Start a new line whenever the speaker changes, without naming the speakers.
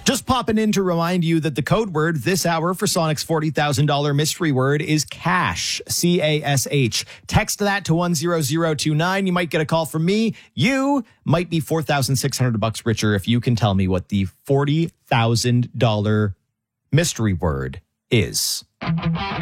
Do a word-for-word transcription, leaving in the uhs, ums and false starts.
Just popping in to remind you that the code word this hour for Sonic's forty thousand dollars mystery word is cash, C A S H. Text that to one zero zero two nine. You might get a call from me. You might be four thousand six hundred bucks richer if you can tell me what the forty thousand dollars mystery word is.